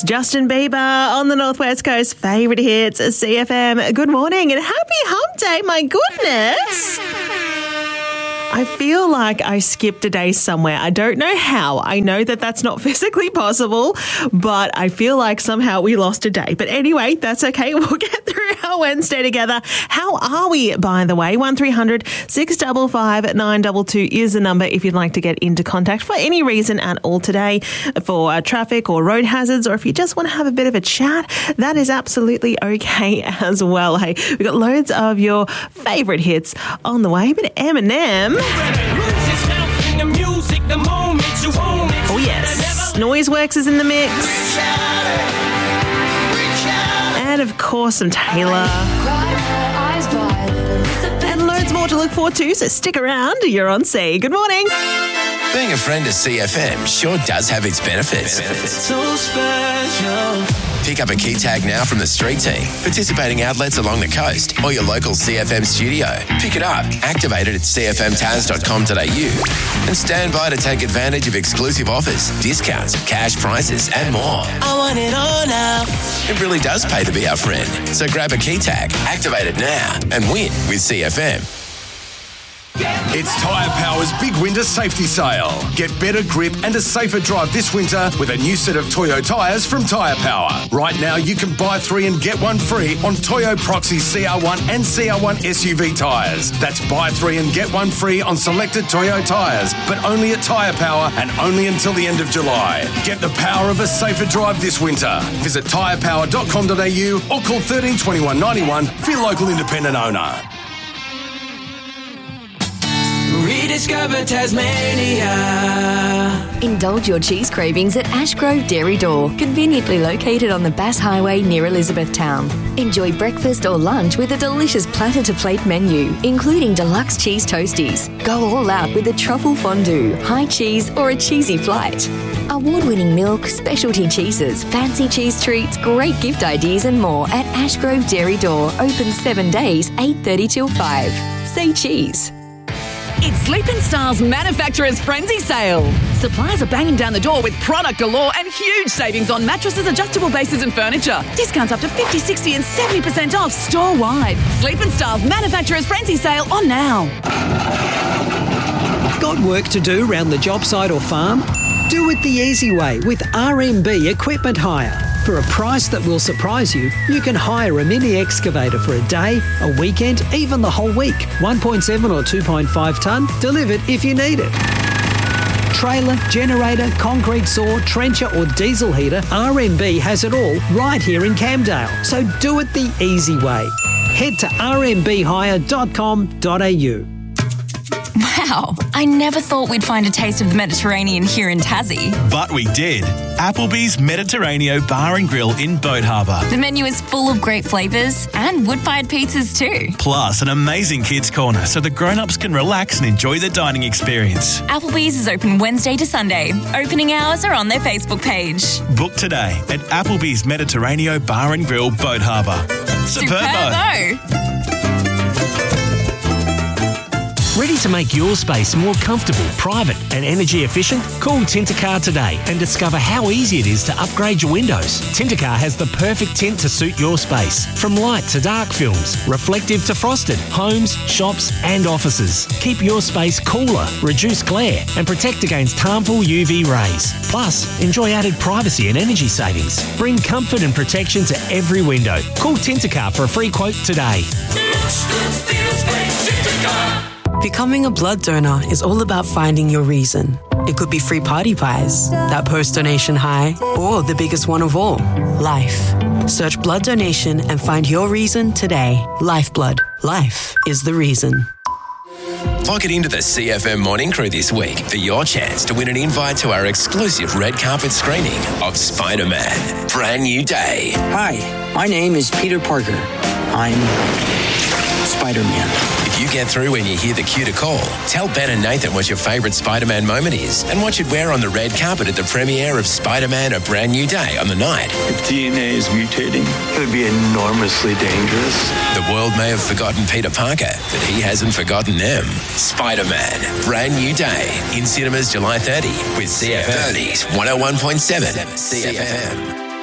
Justin Bieber on the Northwest Coast. Favourite hits, CFM. Good morning and happy hump day. My goodness. I feel like I skipped a day somewhere. I don't know how. I know that that's not physically possible, but I feel like somehow we lost a day. But anyway, that's okay. We'll get through our Wednesday together. How are we, by the way? 1300 655 922 is the number if you'd like to get into contact for any reason at all today, for traffic or road hazards, or if you just want to have a bit of a chat, that is absolutely okay as well. Hey, we've got loads of your favourite hits on the way, but Eminem. Oh yes, Noiseworks is in the mix. And of course some Taylor. And loads more to look forward to, so stick around. You're on C. Good morning. Being a friend of CFM sure does have its benefits. So special. Pick up a key tag now from the street team, participating outlets along the coast, or your local CFM studio. Pick it up, activate it at cfmtaz.com.au, and stand by to take advantage of exclusive offers, discounts, cash prizes, and more. I want it all now. It really does pay to be our friend. So grab a key tag, activate it now, and win with CFM. It's Tyre Power's big winter safety sale. Get better grip and a safer drive this winter with a new set of Toyo tyres from Tyre Power. Right now, you can buy 3 and get 1 free on Toyo Proxy CR1 and CR1 SUV tyres. That's buy 3 and get 1 free on selected Toyo tyres, but only at Tyre Power and only until the end of July. Get the power of a safer drive this winter. Visit tyrepower.com.au or call 13 21 91 for your local independent owner. Rediscover Tasmania. Indulge your cheese cravings at Ashgrove Dairy Door, conveniently located on the Bass Highway near Elizabethtown. Enjoy breakfast or lunch with a delicious platter-to-plate menu, including deluxe cheese toasties. Go all out with a truffle fondue, high cheese or a cheesy flight. Award-winning milk, specialty cheeses, fancy cheese treats, great gift ideas and more at Ashgrove Dairy Door. Open 7 days, 8:30 till 5. Say cheese. It's Sleep & Style's Manufacturer's Frenzy Sale. Suppliers are banging down the door with product galore and huge savings on mattresses, adjustable bases and furniture. Discounts up to 50, 60 and 70% off store-wide. Sleep & Style's Manufacturer's Frenzy Sale on now. Got work to do around the job site or farm? Do it the easy way with RMB Equipment Hire. For a price that will surprise you, you can hire a mini excavator for a day, a weekend, even the whole week. 1.7 or 2.5 tonne, delivered if you need it. Trailer, generator, concrete saw, trencher or diesel heater, RMB has it all right here in Camdale. So do it the easy way. Head to rmbhire.com.au. Wow, I never thought we'd find a taste of the Mediterranean here in Tassie. But we did. Applebee's Mediterraneo Bar and Grill in Boat Harbour. The menu is full of great flavours and wood-fired pizzas too. Plus an amazing kids' corner so the grown-ups can relax and enjoy the dining experience. Applebee's is open Wednesday to Sunday. Opening hours are on their Facebook page. Book today at Applebee's Mediterraneo Bar and Grill, Boat Harbour. Superbo! Ready to make your space more comfortable, private and energy efficient? Call Tintercar today and discover how easy it is to upgrade your windows. Tintercar has the perfect tint to suit your space. From light to dark films, reflective to frosted, homes, shops and offices. Keep your space cooler, reduce glare and protect against harmful UV rays. Plus, enjoy added privacy and energy savings. Bring comfort and protection to every window. Call Tintercar for a free quote today. Becoming a blood donor is all about finding your reason. It could be free party pies, that post-donation high, or the biggest one of all, life. Search blood donation and find your reason today. Lifeblood. Life is the reason. Lock it into the CFM Morning Crew this week for your chance to win an invite to our exclusive red carpet screening of Spider-Man, Brand New Day. Hi, my name is Peter Parker. I'm Spider-Man. If you get through when you hear the cue to call, tell Ben and Nathan what your favourite Spider-Man moment is and what you'd wear on the red carpet at the premiere of Spider-Man A Brand New Day on the night. If DNA is mutating, it would be enormously dangerous. The world may have forgotten Peter Parker, but he hasn't forgotten them. Spider-Man, Brand New Day, in cinemas July 30 with CFM 101.7 CFM.